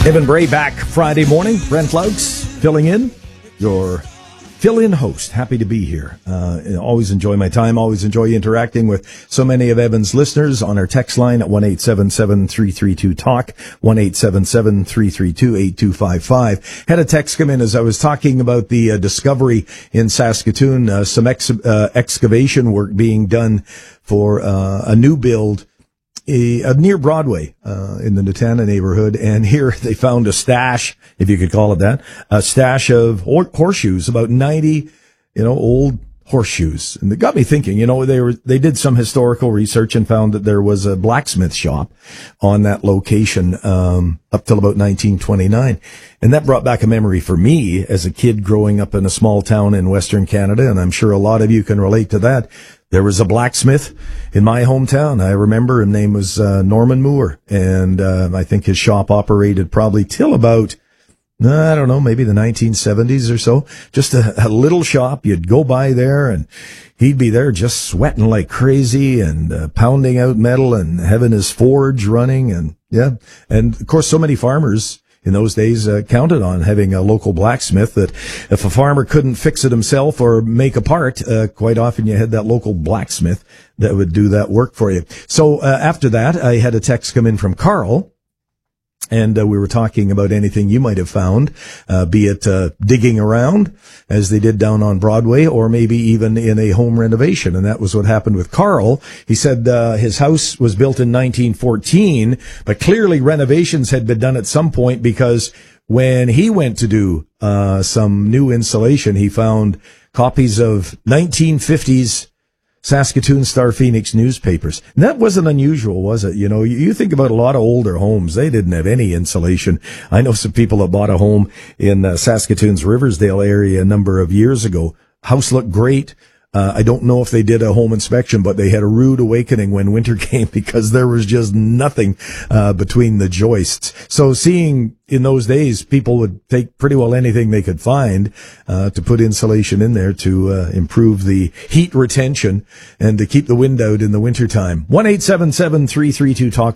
Evan Bray back Friday morning. Brent Laux filling in, your fill-in host. Happy to be here. Always enjoy my time. Always enjoy interacting with so many of Evan's listeners on our text line at 1-877-332-TALK, 1-877-332-8255. Had a text come in as I was talking about the discovery in Saskatoon, some excavation work being done for a new build near Broadway, in the Nutana neighborhood. And here they found a stash, if you could call it that, a stash of horseshoes, about 90, old horseshoes. And it got me thinking, they did some historical research and found that there was a blacksmith shop on that location, up till about 1929. And that brought back a memory for me as a kid growing up in a small town in Western Canada. And I'm sure a lot of you can relate to that. There was a blacksmith in my hometown. I remember his name was Norman Moore, and I think his shop operated probably till about, I don't know, maybe the 1970s or so. Just a little shop. You'd go by there, and he'd be there just sweating like crazy and pounding out metal and having his forge running. And yeah, and of course, so many farmers in those days counted on having a local blacksmith, that if a farmer couldn't fix it himself or make a part, quite often you had that local blacksmith that would do that work for you. So after that, I had a text come in from Carl, and we were talking about anything you might have found, be it digging around, as they did down on Broadway, or maybe even in a home renovation. And that was what happened with Carl. He said his house was built in 1914, but clearly renovations had been done at some point, because when he went to do some new insulation, he found copies of 1950s Saskatoon Star Phoenix newspapers. And that wasn't unusual, was it? You think about a lot of older homes. They didn't have any insulation. I know some people that bought a home in Saskatoon's Riversdale area a number of years ago. House looked great. I don't know if they did a home inspection, but they had a rude awakening when winter came, because there was just nothing between the joists. So seeing in those days, people would take pretty well anything they could find to put insulation in there to improve the heat retention and to keep the wind out in the wintertime. 1-877-332-TALK,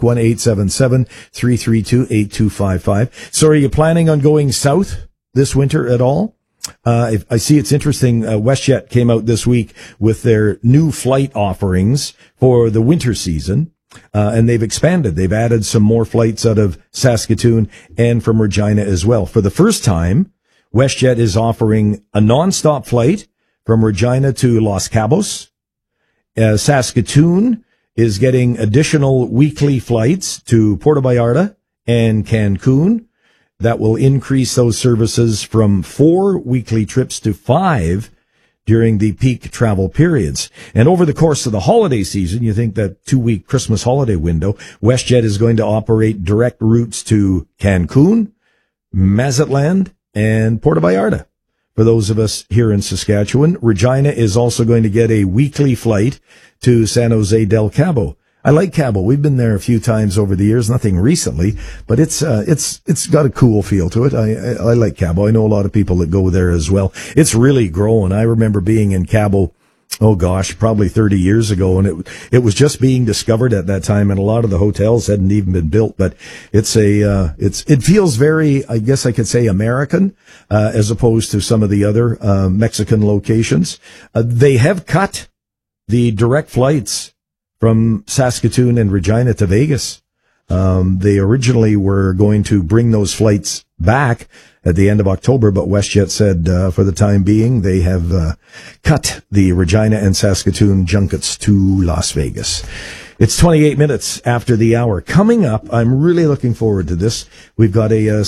1-877-332-8255. So are you planning on going south this winter at all? I see it's interesting. WestJet came out this week with their new flight offerings for the winter season, and they've expanded. They've added some more flights out of Saskatoon and from Regina as well. For the first time, WestJet is offering a nonstop flight from Regina to Los Cabos. Saskatoon is getting additional weekly flights to Puerto Vallarta and Cancun. That will increase those services from 4 weekly trips to 5 during the peak travel periods. And over the course of the holiday season, you think that 2-week Christmas holiday window, WestJet is going to operate direct routes to Cancun, Mazatlan, and Puerto Vallarta. For those of us here in Saskatchewan, Regina is also going to get a weekly flight to San Jose del Cabo. I like Cabo. We've been there a few times over the years, nothing recently, but it's got a cool feel to it. I like Cabo. I know a lot of people that go there as well. It's really grown. I remember being in Cabo, probably 30 years ago, and it was just being discovered at that time, and a lot of the hotels hadn't even been built, but it feels very, I guess I could say, American, as opposed to some of the other, Mexican locations. They have cut the direct flights from Saskatoon and Regina to Vegas. They originally were going to bring those flights back at the end of October, but WestJet said for the time being they have cut the Regina and Saskatoon junkets to Las Vegas. It's 28 minutes after the hour. Coming up, I'm really looking forward to this. We've got a